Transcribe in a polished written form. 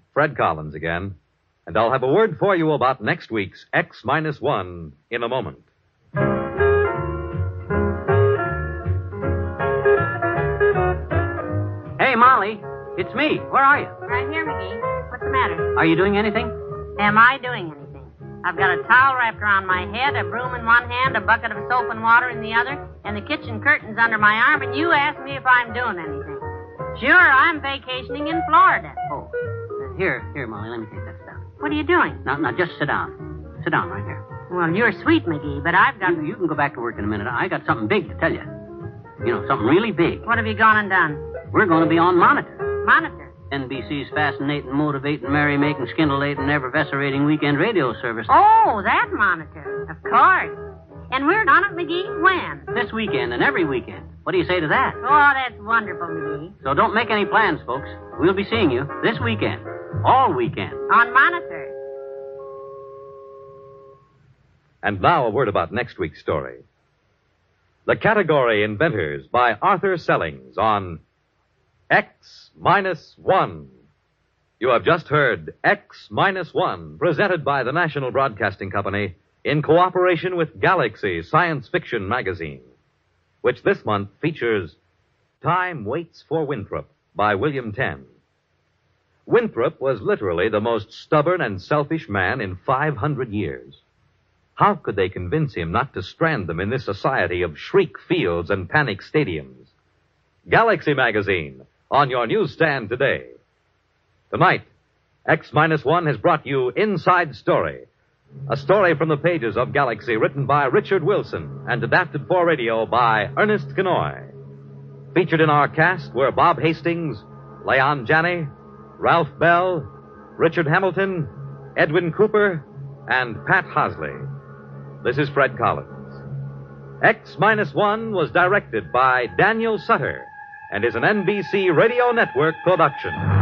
Fred Collins again, and I'll have a word for you about next week's X-1 in a moment. Hey, Molly, it's me. Where are you? Right here, McGee. What's the matter? Are you doing anything? Am I doing anything? I've got a towel wrapped around my head, a broom in one hand, a bucket of soap and water in the other, and the kitchen curtains under my arm, and you ask me if I'm doing anything. Sure, I'm vacationing in Florida. Oh, here, Molly, let me take that stuff. What are you doing? Now, just sit down. Sit down right here. Well, you're sweet, McGee, but I've got... You can go back to work in a minute. I got something big to tell you. You know, something really big. What have you gone and done? We're going to be on Monitor. Monitor? NBC's fascinating, motivating, merry-making, scintillating, effervescerating weekend radio service. Oh, that Monitor. Of course. And we're on it, McGee. When? This weekend and every weekend. What do you say to that? Oh, that's wonderful, McGee. So don't make any plans, folks. We'll be seeing you this weekend. All weekend. On Monitor. And now a word about next week's story. The category Inventors by Arthur Sellings on X-1. You have just heard X-1, presented by the National Broadcasting Company in cooperation with Galaxy Science Fiction Magazine, which this month features Time Waits for Winthrop by William Tenn. Winthrop was literally the most stubborn and selfish man in 500 years. How could they convince him not to strand them in this society of shriek fields and panic stadiums? Galaxy Magazine, on your newsstand today. Tonight, X-1 has brought you Inside Story, a story from the pages of Galaxy written by Richard Wilson and adapted for radio by Ernest Kenoy. Featured in our cast were Bob Hastings, Leon Janney, Ralph Bell, Richard Hamilton, Edwin Cooper, and Pat Hosley. This is Fred Collins. X-1 was directed by Daniel Sutter and is an NBC Radio Network production.